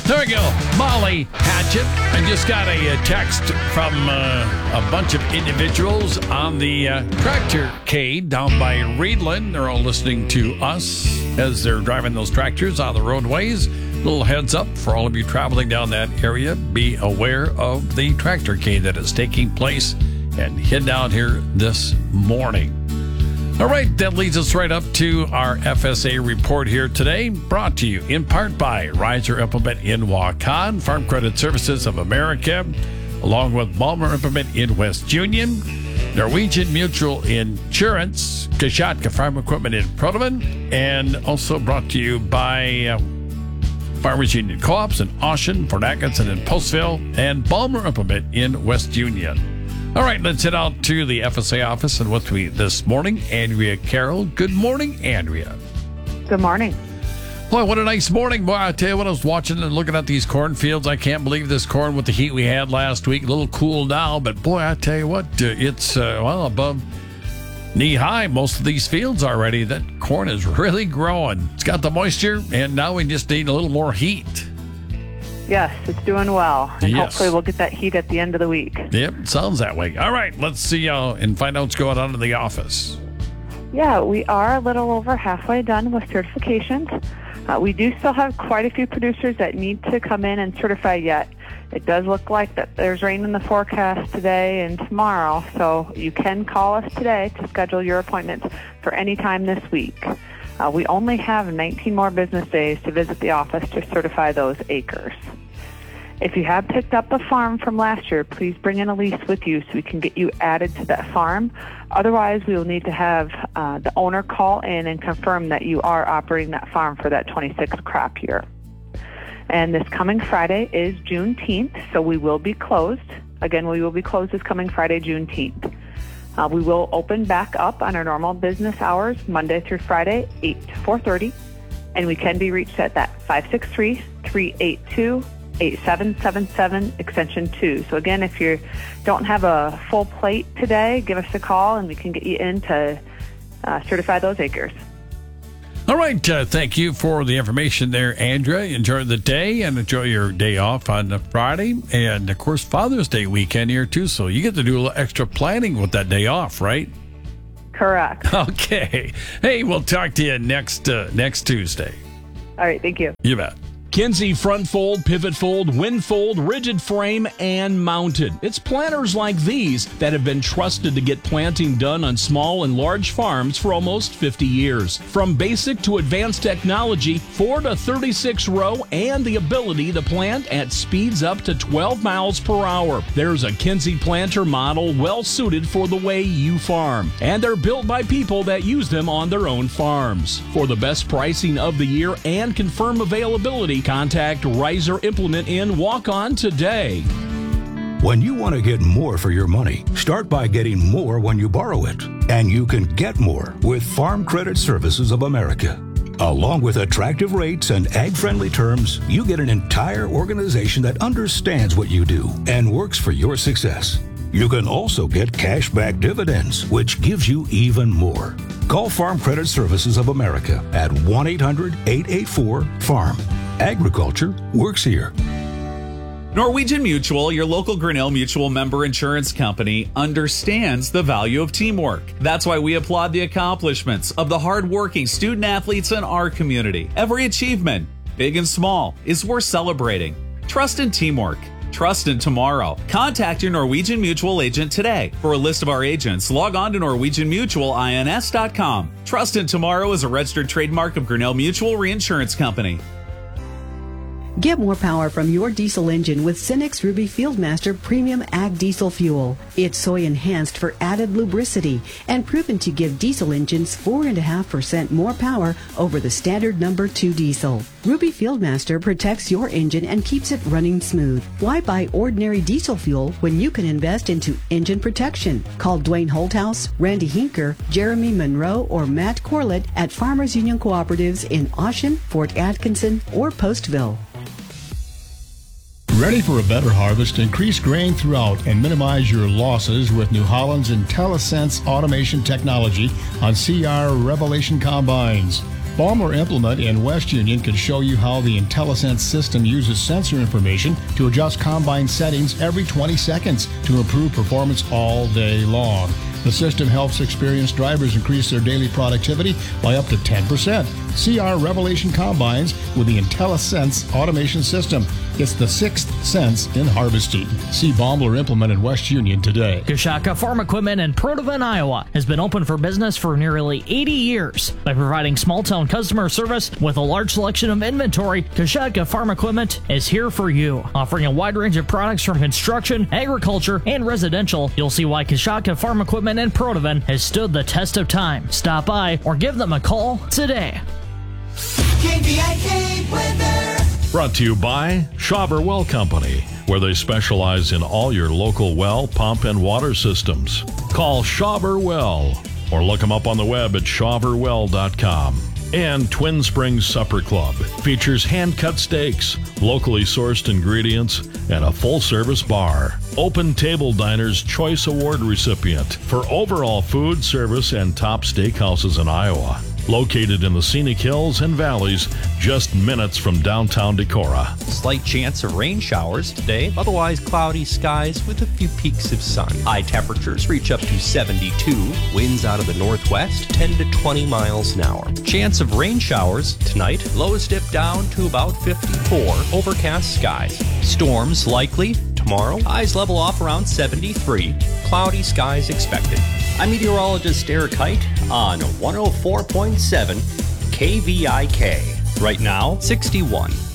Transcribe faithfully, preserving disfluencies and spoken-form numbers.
There we go. Molly Hatchet. I just got a, a text from uh, a bunch of individuals on the uh, tractorcade down by Reedland. They're all listening to us as they're driving those tractors on the roadways. Little heads up for all of you traveling down that area. Be aware of the tractorcade that is taking place and head down here this morning. All right, that leads us right up to our F S A report here today, brought to you in part by Riser Implement in Waukon, Farm Credit Services of America, along with Balmer Implement in West Union, Norwegian Mutual Insurance, Kashatka Farm Equipment in Proteman, and also brought to you by uh, Farmers Union Co-ops in Ocean, Fort Atkinson in Postville, and Balmer Implement in West Union. All right, let's head out to the F S A office and with me this morning, Andrea Carroll. Good morning, Andrea. Good morning. Boy, what a nice morning. Boy, I tell you what, I was watching and looking at these cornfields. I can't believe this corn with the heat we had last week. A little cool now, but boy, I tell you what, uh, it's, uh, well, above knee high, most of these fields already. That corn is really growing. It's got the moisture, and now we just need a little more heat. Yes, it's doing well. And yes. Hopefully we'll get that heat at the end of the week. Yep, sounds that way. All right, let's see uh, and find out what's going on in the office. Yeah, we are a little over halfway done with certifications. Uh, we do still have quite a few producers that need to come in and certify yet. It does look like that there's rain in the forecast today and tomorrow, so you can call us today to schedule your appointments for any time this week. Uh, we only have nineteen more business days to visit the office to certify those acres. If you have picked up a farm from last year, please bring in a lease with you so we can get you added to that farm. Otherwise, we will need to have uh, the owner call in and confirm that you are operating that farm for that twenty-six crop year. And this coming Friday is Juneteenth, so we will be closed. Again, we will be closed this coming Friday, Juneteenth. Uh, we will open back up on our normal business hours, Monday through Friday, eight to four thirty, and we can be reached at that five six three, three eight two, eight seven seven seven, extension two. So again, if you don't have a full plate today, give us a call and we can get you in to uh, certify those acres. All right, uh, thank you for the information there, Andrea. Enjoy the day and enjoy your day off on the Friday. And, of course, Father's Day weekend here, too, so you get to do a little extra planning with that day off, right? Correct. Okay. Hey, we'll talk to you next uh, next Tuesday. All right, thank you. You bet. Kinze front fold, pivot fold, wind fold, rigid frame, and mounted. It's planters like these that have been trusted to get planting done on small and large farms for almost fifty years. From basic to advanced technology, four to thirty-six row, and the ability to plant at speeds up to twelve miles per hour. There's a Kinze planter model well suited for the way you farm. And they're built by people that use them on their own farms. For the best pricing of the year and confirm availability, contact Riser Implement in Waukon today. When you want to get more for your money, start by getting more when you borrow it. And you can get more with Farm Credit Services of America. Along with attractive rates and ag-friendly terms, you get an entire organization that understands what you do and works for your success. You can also get cash-back dividends, which gives you even more. Call Farm Credit Services of America at one eight hundred, eight eight four, farm. Agriculture works here. Norwegian Mutual, your local Grinnell Mutual member insurance company, understands the value of teamwork. That's why we applaud the accomplishments of the hardworking student athletes in our community. Every achievement, big and small, is worth celebrating. Trust in teamwork. Trust in tomorrow. Contact your Norwegian Mutual agent today. For a list of our agents, log on to norwegian mutual ins dot com. Trust in tomorrow is a registered trademark of Grinnell Mutual Reinsurance Company. Get more power from your diesel engine with Cenex Ruby Fieldmaster Premium Ag Diesel Fuel. It's soy enhanced for added lubricity and proven to give diesel engines four point five percent more power over the standard number two diesel. Ruby Fieldmaster protects your engine and keeps it running smooth. Why buy ordinary diesel fuel when you can invest into engine protection? Call Dwayne Holthouse, Randy Hinker, Jeremy Monroe, or Matt Corlett at Farmers Union Cooperatives in Ocean, Fort Atkinson, or Postville. Ready for a better harvest? Increase grain throughout and minimize your losses with New Holland's IntelliSense automation technology on C R Revelation combines. Baumler Implement in West Union can show you how the IntelliSense system uses sensor information to adjust combine settings every twenty seconds to improve performance all day long. The system helps experienced drivers increase their daily productivity by up to ten percent. See our Revelation Combines with the IntelliSense automation system. It's the sixth sense in harvesting. See Baumler Implement in West Union today. Coshocka Farm Equipment in Protivin, Iowa has been open for business for nearly eighty years. By providing small-town customer service with a large selection of inventory, Coshocka Farm Equipment is here for you. Offering a wide range of products from construction, agriculture, and residential, you'll see why Coshocka Farm Equipment in Protivin has stood the test of time. Stop by or give them a call today. K V I K weather. Brought to you by Schauber Well Company, where they specialize in all your local well, pump, and water systems. Call Schauber Well or look them up on the web at schauber well dot com. And Twin Springs Supper Club features hand-cut steaks, locally sourced ingredients, and a full-service bar. Open Table Diner's Choice Award recipient for overall food, service, and top steakhouses in Iowa. Located in the scenic hills and valleys, just minutes from downtown Decorah. Slight chance of rain showers today, otherwise cloudy skies with a few peaks of sun. High temperatures reach up to seventy-two, winds out of the northwest ten to twenty miles an hour. Chance of rain showers tonight, lows dip down to about fifty-four, overcast skies. Storms likely tomorrow, highs level off around seventy-three, cloudy skies expected. I'm meteorologist Eric Height on one oh four point seven K V I K. Right now, sixty-one.